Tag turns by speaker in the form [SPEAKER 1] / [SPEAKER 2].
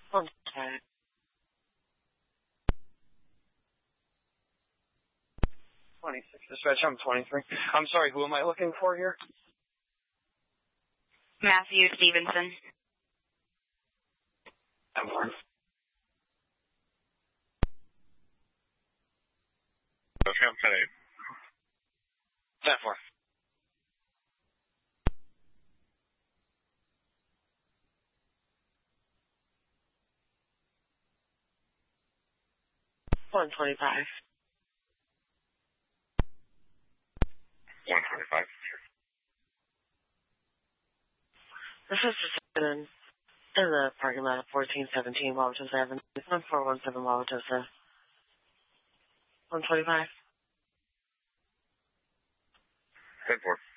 [SPEAKER 1] Okay. 26 dispatch, I'm 23. I'm sorry, who am I looking for here?
[SPEAKER 2] Matthew Stevenson.
[SPEAKER 3] Okay, I'm 10-8.
[SPEAKER 1] 10-4. $125.
[SPEAKER 3] 125.
[SPEAKER 1] This is just in the parking lot of 1417 Wauwatosa Avenue. 1417 Wauwatosa. 125.
[SPEAKER 3] 10-4.